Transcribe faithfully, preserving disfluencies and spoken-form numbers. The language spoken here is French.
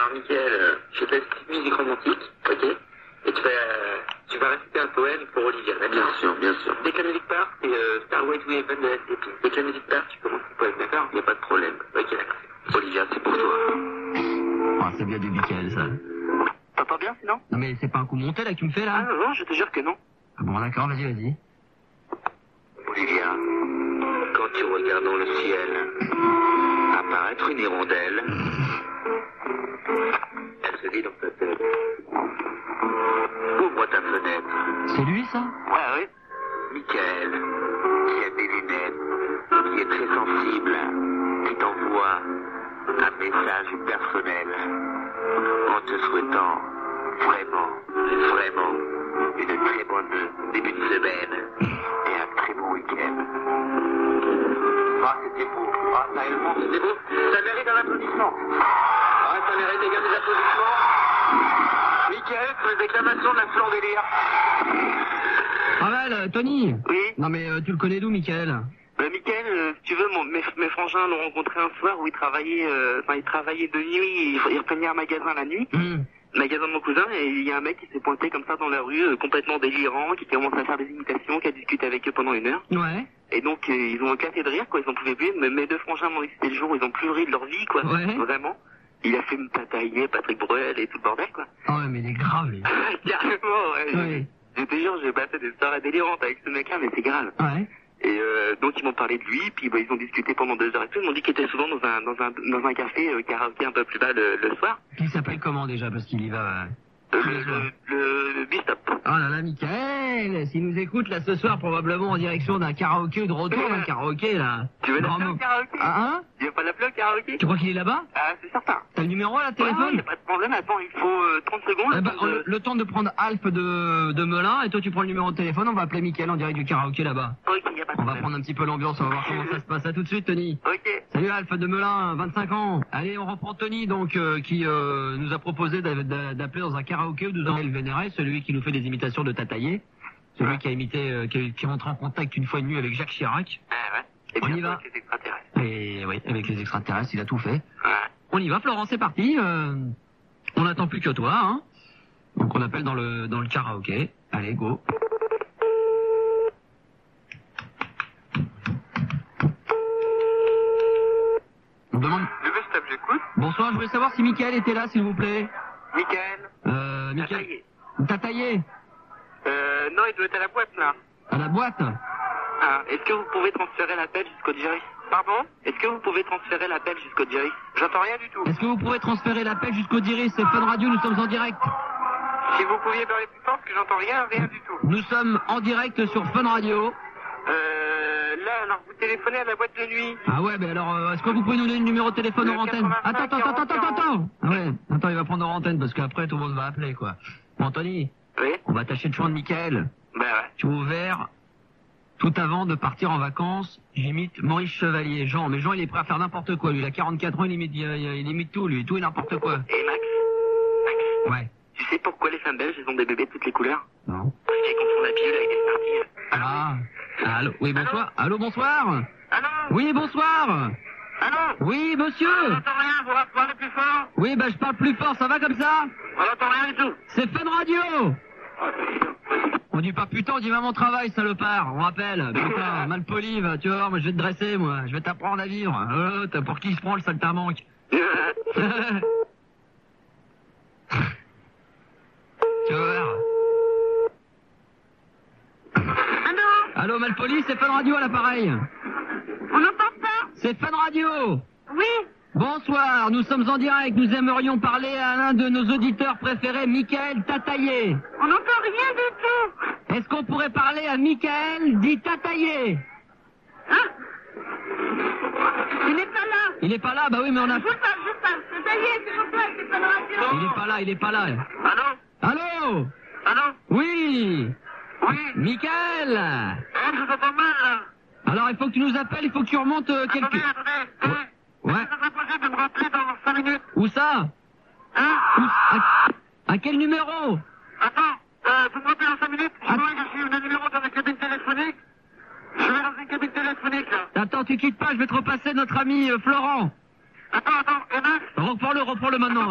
Alors, Mickaël, je fais une petite musique romantique, ok? Et tu vas, euh, tu vas réciter un poème pour Olivia, d'accord? Bien sûr, bien sûr. Dès que la musique part, c'est euh, Starway to Heaven de S C P. Dès que la musique part, tu commences le poème, d'accord? Il n'y a pas de problème. Ok, d'accord. Olivia, c'est pour toi. Ah, c'est bien du Mickaël, ça. T'entends bien, sinon? Non, mais c'est pas un coup monté, là, que tu me fais, là? Ah non, non, je te jure que non. Ah bon, d'accord, vas-y, vas-y. Olivia, quand tu regardes dans le ciel, apparaître une hirondelle, elle se dit dans ta tête. Ouvre ta fenêtre. C'est lui, ça? Ouais, oui. Mickaël, qui a des lunettes, qui est très sensible, qui t'envoie un message personnel en te souhaitant vraiment, vraiment une très bonne début de semaine et un très bon week-end. Ah, c'était beau. Ah, réellement, c'était beau. Ça mérite un applaudissement. Ah, ça mérite les gars des applaudissements. Mickaël, sur les déclamations de la fleur délire. Ravel, Tony. Oui. Non, mais euh, tu le connais d'où, Mickaël? Bah, Mickaël, euh, si tu veux, mon, mes, mes frangins l'ont rencontré un soir où il travaillait, euh, enfin, il travaillait de nuit, il, il reprenait un magasin la nuit. Mmh. Le magasin de mon cousin, et il y a un mec qui s'est pointé comme ça dans la rue, euh, complètement délirant, qui commence à faire des imitations, qui a discuté avec eux pendant une heure. Ouais. Et donc, euh, ils ont éclaté de rire, quoi, ils en pouvaient plus. Mais mes deux frangins m'ont dit que c'était le jour où ils ont plus ri de leur vie, quoi. Ouais. Vraiment. Il a fait me tatailler Patrick Bruel et tout le bordel, quoi. Ah ouais, mais il est grave, lui. Carrément, ouais. Ouais. Je te jure, j'ai passé des soirées délirantes avec ce mec-là, mais c'est grave. Ouais. Et euh, donc ils m'ont parlé de lui, puis bah, ils ont discuté pendant deux heures et tout. Ils m'ont dit qu'il était souvent dans un dans un dans un café euh, karaoké un peu plus bas le, le soir. Il s'appelle comment, déjà? Parce qu'il y va... Euh, tous le, les soirs. le, le, le Bistop. Oh là là, Mickaël, s'il nous écoute, là, ce soir, probablement en direction d'un karaoké ou de retour d'un karaoké, là. Tu veux l'appeler Bravo. au karaoké? Ah, hein? Tu veux pas l'appeler au karaoké? Tu crois qu'il est là-bas? Ah, c'est certain. T'as le numéro, là, Ouais, téléphone? ouais, y a pas de problème. Attends, il faut euh, trente secondes. Eh ben, pour, le, euh, le temps de prendre Alpha de, de Melun, et toi tu prends le numéro de téléphone, on va appeler Mickaël en direct du karaoké là-bas. Ok, y a pas de On va problème. prendre un petit peu l'ambiance, on va voir comment ça se passe. À tout de suite, Tony. Ok. Salut Alpha de Melun, vingt-cinq ans. Allez, on reprend Tony, donc, euh, qui euh, nous a proposé d'a- d'a- d'appeler dans un karaoké où nous avons le vénéré, celui qui nous fait des imitations de Tataillé, celui qui a imité, euh, qui, qui est rentré en contact une fois et demie avec Jacques Chirac. Ah ouais. Et On y bien va. avec les extraterrestres. Et oui, avec les extraterrestres, il a tout fait. Ouais. On y va, Florent, c'est parti. Euh, on n'attend plus que toi, hein. Donc on appelle dans le dans le karaoké. Allez, go. On demande. Le Bistop, j'écoute. Bonsoir, je voulais savoir si Mickaël était là, s'il vous plaît. Mickaël. Euh, Mickaël. Tataillé. Tataillé. Euh, non, il doit être à la boîte, là. À la boîte. Ah, est-ce que vous pouvez transférer l'appel jusqu'au Jerry? Pardon? Est-ce que vous pouvez transférer l'appel jusqu'au Jerry? J'entends rien du tout. Est-ce que vous pourrez transférer l'appel jusqu'au Diris? C'est Fun Radio, nous sommes en direct. Si vous pouviez parler plus fort, parce que j'entends rien, rien du tout. Nous sommes en direct sur Fun Radio. Euh, là, alors vous téléphonez à la boîte de nuit. Ah ouais, mais alors, euh, est-ce que vous pouvez nous donner le numéro de téléphone Le hors antenne? Attends, quatre-vingt-cinq, attends, attends, attends, quarante, attends. Ah ouais, attends, il va prendre hors antenne parce qu'après tout le monde va appeler, quoi. Bon, Anthony, Oui? on va tâcher de joindre Mickaël. Bah ouais. Tu as ouvert tout avant de partir en vacances. J'imite Maurice Chevalier. Jean, mais Jean, il est prêt à faire n'importe quoi. Lui, il a quarante-quatre ans, il imite, il, il imite tout, lui, tout et n'importe quoi. Et Max? Max? Ouais. Tu sais pourquoi les femmes belges, elles ont des bébés de toutes les couleurs? Non. Parce qu'elles confondent la pilule avec des startilles. Ah. Allô. Oui, bonsoir. Allô, bonsoir. Allô? Oui, bonsoir. Allô? Oui, monsieur. On n'entend rien, vous parlez plus fort? Oui, bah, je parle plus fort. Ça va comme ça? On n'entend rien du tout. C'est Fun Radio. On dit pas putain, on dit maman travail, salopard, on rappelle. Putain, mal poli, va, tu vois, moi je vais te dresser, moi, je vais t'apprendre à vivre. Oh, t'as pour qui il se prend le saltimbanque? Tu vas voir. Allô? Allô, Malpoli, c'est Fun Radio à l'appareil. On n'entend pas? C'est Fun Radio. Oui. Bonsoir, nous sommes en direct, nous aimerions parler à l'un de nos auditeurs préférés, Mickaël Tataillé. On n'entend rien du tout. Est-ce qu'on pourrait parler à Mickaël dit Tataillé? Hein? Il n'est pas là. Il est pas là, bah oui, mais on a... Je parle, je parle. Ça y est, c'est pour toi, c'est pas la radio. Il est pas là, il est pas là. Allô? Allô? Allô? Oui. Oui? Mickaël. Eh, je vous entends mal, là. Alors, il faut que tu nous appelles, il faut que tu remontes euh, quelques... Attendez, attendez. Eh, Ouais. ça serait possible de me rappeler dans cinq minutes. Où ça? Hein? Où... À... à quel numéro? Attends, euh, vous me rappelez dans cinq minutes? Je Att- vois que je suis une numéro dans la cabine téléphonique. Je vais dans une cabine téléphonique, là. Attends, tu quittes pas, je vais te repasser notre ami euh, Florent. Attends, attends, et neuf? Reprends-le, reprends-le maintenant.